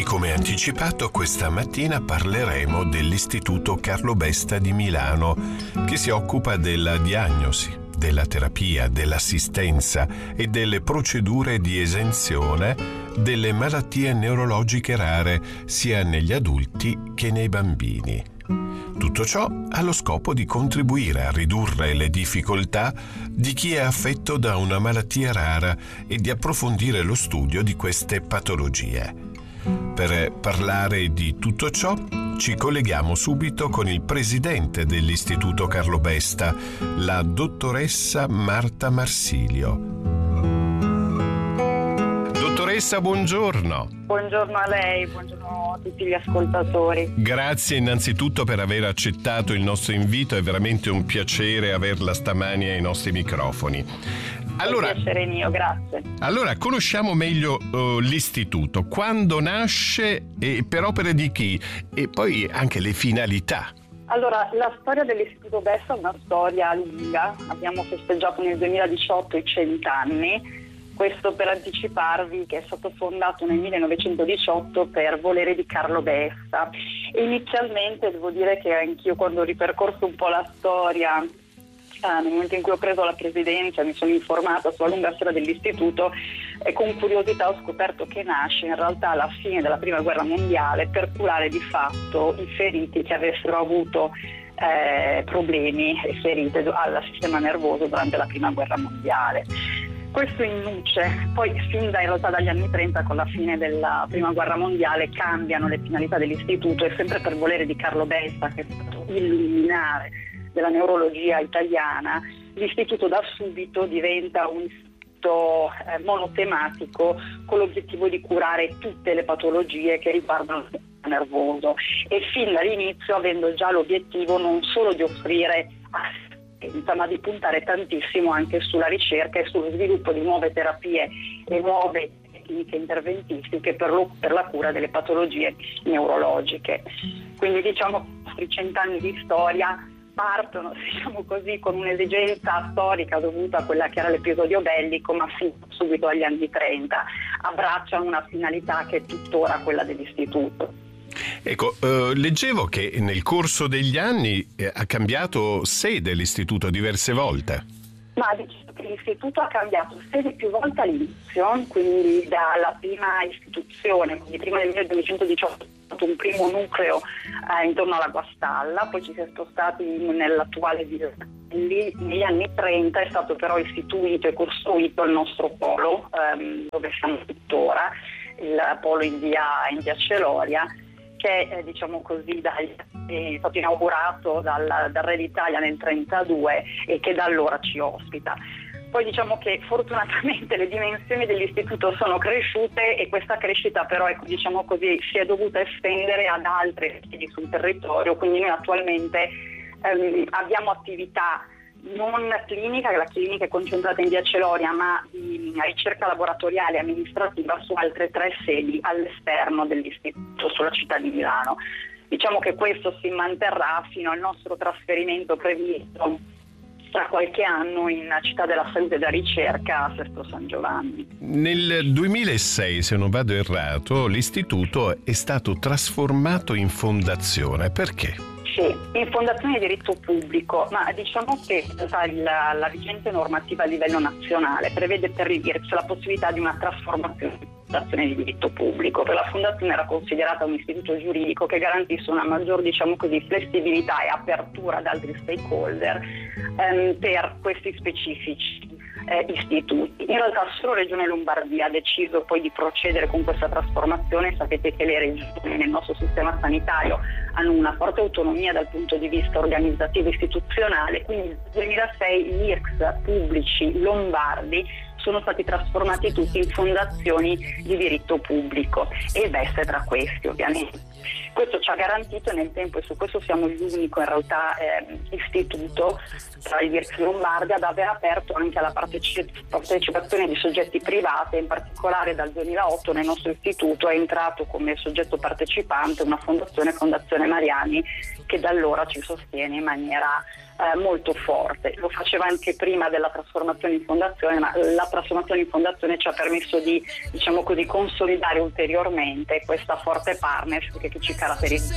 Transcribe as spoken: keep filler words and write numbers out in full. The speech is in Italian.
E come anticipato, questa mattina parleremo dell'Istituto Carlo Besta di Milano, che si occupa della diagnosi, della terapia, dell'assistenza e delle procedure di esenzione delle malattie neurologiche rare sia negli adulti che nei bambini. Tutto ciò ha lo scopo di contribuire a ridurre le difficoltà di chi è affetto da una malattia rara e di approfondire lo studio di queste patologie. Per parlare di tutto ciò ci colleghiamo subito con il presidente dell'Istituto Carlo Besta, la dottoressa Marta Marsilio. Dottoressa, buongiorno. Buongiorno a lei, buongiorno a tutti gli ascoltatori. Grazie innanzitutto per aver accettato il nostro invito, è veramente un piacere averla stamani ai nostri microfoni. Allora, un piacere mio, grazie. Allora, conosciamo meglio uh, l'istituto, quando nasce e per opere di chi e poi anche le finalità. Allora, la storia dell'Istituto Besta è una storia lunga, abbiamo festeggiato nel duemiladiciotto i cent'anni. Questo per anticiparvi che è stato fondato nel millenovecentodiciotto per volere di Carlo Besta. E inizialmente devo dire che anch'io, quando ho ripercorso un po' la storia, Ah, nel momento in cui ho preso la presidenza, mi sono informata sulla lunga storia dell'istituto e con curiosità ho scoperto che nasce in realtà alla fine della prima guerra mondiale per curare di fatto i feriti che avessero avuto eh, problemi e ferite al sistema nervoso durante la prima guerra mondiale. Questo in nuce, poi fin da, in realtà dagli anni trenta, con la fine della prima guerra mondiale, cambiano le finalità dell'istituto e sempre per volere di Carlo Besta, che è stato illuminare della neurologia italiana, l'istituto da subito diventa un istituto eh, monotematico con l'obiettivo di curare tutte le patologie che riguardano il sistema nervoso e fin dall'inizio avendo già l'obiettivo non solo di offrire assistenza ma di puntare tantissimo anche sulla ricerca e sullo sviluppo di nuove terapie e nuove tecniche interventistiche per, lo, per la cura delle patologie neurologiche. Quindi diciamo i nostri cent'anni di storia partono, diciamo così, con un'esigenza storica dovuta a quella che era l'episodio bellico, ma fin subito agli anni trenta abbracciano una finalità che è tuttora quella dell'istituto. Ecco, eh, leggevo che nel corso degli anni eh, ha cambiato sede l'istituto diverse volte. Ma diciamo che l'istituto ha cambiato sede più volte all'inizio, quindi dalla prima istituzione, quindi prima del millenovecentodiciotto, un primo nucleo eh, intorno alla Guastalla, poi ci si è spostati nell'attuale villa. Lì negli anni trenta è stato però istituito e costruito il nostro polo, ehm, dove siamo tuttora, il polo in via, in via Celoria, che è, diciamo così, dagli, è stato inaugurato dal, dal Re d'Italia nel trentadue e che da allora ci ospita. Poi diciamo che fortunatamente le dimensioni dell'istituto sono cresciute e questa crescita però, ecco, diciamo così, si è dovuta estendere ad altre sedi sul territorio, quindi noi attualmente ehm, abbiamo attività non clinica, la clinica è concentrata in via Celoria, ma di ricerca laboratoriale e amministrativa su altre tre sedi all'esterno dell'istituto, sulla città di Milano. Diciamo che questo si manterrà fino al nostro trasferimento previsto tra qualche anno in Città della Salute e della Ricerca a Sesto San Giovanni. Nel duemilasei, se non vado errato, l'istituto è stato trasformato in fondazione. Perché? Sì, in fondazione di diritto pubblico, ma diciamo che la, la vigente normativa a livello nazionale prevede per l'I R C S la possibilità di una trasformazione di fondazione di diritto pubblico. Per la fondazione era considerata un istituto giuridico che garantisse una maggior, diciamo così, flessibilità e apertura ad altri stakeholder ehm, per questi specifici eh, istituti. In realtà solo Regione Lombardia ha deciso poi di procedere con questa trasformazione. Sapete che le regioni nel nostro sistema sanitario hanno una forte autonomia dal punto di vista organizzativo e istituzionale, quindi nel duemilasei gli I R C S pubblici lombardi sono stati trasformati tutti in fondazioni di diritto pubblico e Besta è tra questi, ovviamente. Questo ci ha garantito nel tempo, e su questo siamo l'unico in realtà eh, istituto tra i I R C S lombardi ad aver aperto anche alla partecipazione di soggetti privati, in particolare dal duemilaotto nel nostro istituto è entrato come soggetto partecipante una fondazione, Fondazione Mariani, che da allora ci sostiene in maniera eh, molto forte. Lo faceva anche prima della trasformazione in fondazione, ma la trasformazione in fondazione ci ha permesso di, diciamo così, consolidare ulteriormente questa forte partnership che ci caratterizza.